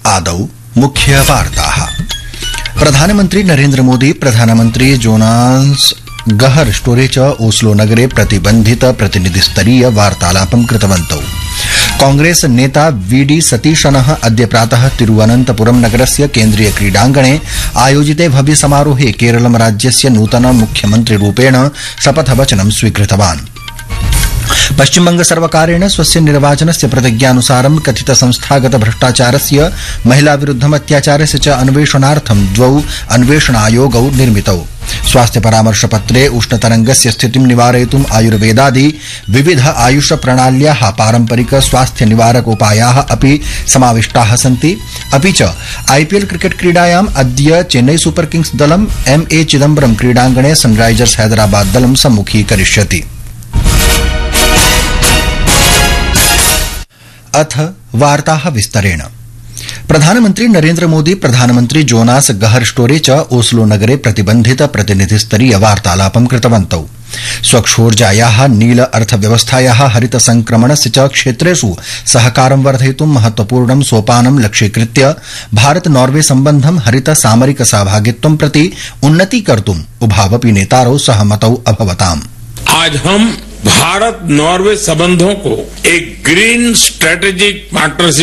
आदौ मुख्यवार्ताः। प्रधानमन्त्री नरेन्द्र मोदी प्रधानमन्त्री जोनास गहर स्टोरे च ओस्लो नगरे प्रतिबन्धित प्रतिनिधिस्तरीय वार्तालापं कृतवन्तौ। कांग्रेस नेता वीडी सतीशनः अद्य प्रातः तिरुवनन्तपुरम नगरस्य केन्द्रीय क्रीडाङ्गणे आयोजिते भव्य समारोहे केरलम राज्यस्य नूतन मुख्यमन्त्रिरूपेण शपथवचनं स्वीकृतवान्। पश्चिमबंग सर्वकारेण स्वस्य निर्वाचनस्य प्रतिज्ञानुसारं कथित संस्थागत भ्रष्टाचारस्य महिलाविरुद्धम अत्याचारस्य च अन्वेषणार्थं द्वौ अन्वेषणायोगौ निर्मितौ। स्वास्थ्य परामर्शपत्रे उष्णतरंगस्य स्थितिं निवारयितुम् आयुर्वेदादि विविध आयुष प्रणाल्याः पारंपरिक स्वास्थ्य निवारक उपायाः अपि समाविष्टाः सन्ति। अपि च आईपीएल क्रिकेट क्रीडायाम् अद्य चेन्नई सुपर किंग्स दलं एमए चिदम्बरम क्रीडाङ्गणे सनराइजर्स हैदराबाद दलं सम्मुखीकरिष्यति। अथ वार्ताः विस्तरेण। प्रधानमन्त्री नरेन्द्र मोदी प्रधानमन्त्री जोनास गहर स्टोरे च ओस्लो नगरे प्रतिबन्धित प्रतिनिधिस्तरीय वार्तालापं कृतवन्तौ। स्वक्षोर्जायाः नील अर्थव्यवस्थायाः हरित संक्रमणस्य च क्षेत्रेषु सहकारं वर्धयितुं महत्वपूर्णं सोपानं लक्ष्यीकृत्य भारत नॉर्वे सम्बन्धं हरित सामरिक सहभागित्वं प्रति उन्नतीकर्तुम् उभावपि नेतारौ सहमतौ अभवताम्। आज हम भारत नॉर्वे संबंधों को एक ग्रीन स्ट्रेटेजिक पार्टनरशिप